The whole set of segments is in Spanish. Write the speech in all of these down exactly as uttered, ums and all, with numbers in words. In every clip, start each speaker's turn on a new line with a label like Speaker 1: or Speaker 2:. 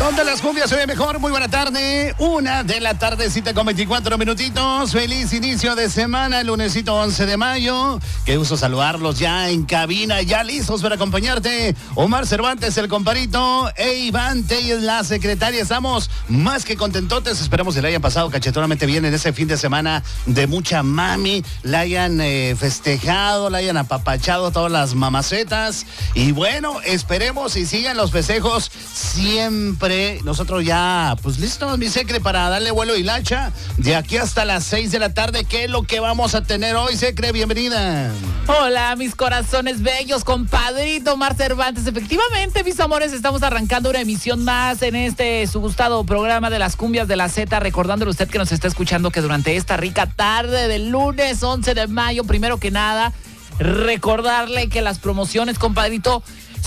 Speaker 1: Donde las cumbias se ve mejor, muy buena tarde. Una de la tardecita con veinticuatro minutitos. Feliz inicio de semana, el lunesito once de mayo. Qué gusto saludarlos ya en cabina, ya listos para acompañarte. Omar Cervantes, el comparito, e Iván Telles, la secretaria. Estamos más que contentotes. Esperamos que le hayan pasado cachetonamente bien en ese fin de semana de mucha mami. La hayan eh, festejado, la hayan apapachado a todas las mamacetas. Y bueno, esperemos y sigan los festejos siempre. Nosotros ya, pues listos, mi secre, para darle vuelo y lacha de aquí hasta las seis de la tarde. ¿Qué es lo que vamos a tener hoy, secre? Bienvenida.
Speaker 2: Hola, mis corazones bellos, compadrito Omar Cervantes. Efectivamente, mis amores, estamos arrancando una emisión más en este su gustado programa de las cumbias de la Z, recordándole a usted que nos está escuchando que durante esta rica tarde del lunes once de mayo, primero que nada, recordarle que las promociones, compadrito,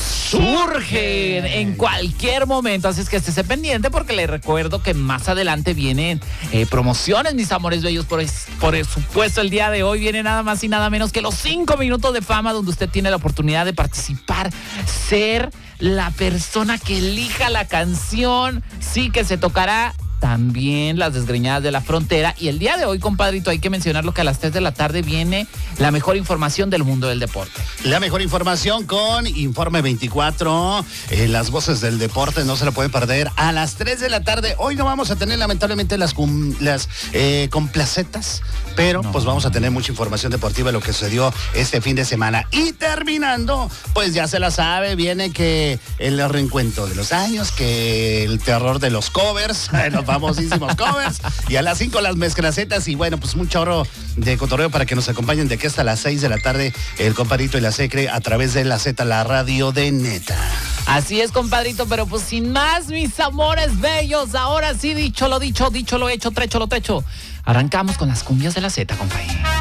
Speaker 2: surgen en cualquier momento, así es que estése pendiente porque le recuerdo que más adelante vienen eh, promociones, mis amores bellos. Por, es, por supuesto, el día de hoy viene nada más y nada menos que los cinco minutos de fama, donde usted tiene la oportunidad de participar, ser la persona que elija la canción, sí, que se tocará también las desgreñadas de la frontera. Y el día de hoy, compadrito, hay que mencionarlo que a las tres de la tarde viene la mejor información del mundo del deporte.
Speaker 1: La mejor información con Informe veinticuatro, eh, las voces del deporte, no se la pueden perder. A las tres de la tarde, hoy no vamos a tener lamentablemente las, cum, las eh, complacetas, pero no. Pues vamos a tener mucha información deportiva de lo que sucedió este fin de semana. Y terminando, pues ya se la sabe, viene que el reencuentro de los años, que el terror de los covers, los famosísimos covers, y a las cinco las mezclacetas. Y bueno, pues un chorro de cotorreo para que nos acompañen de aquí hasta las seis de la tarde, el compadrito y la secre a través de la Z, la radio de Neta.
Speaker 2: Así es, compadrito, pero pues sin más, mis amores bellos, ahora sí, dicho lo dicho, dicho lo hecho, trecho lo techo. Arrancamos con las cumbias de la Z, compadre.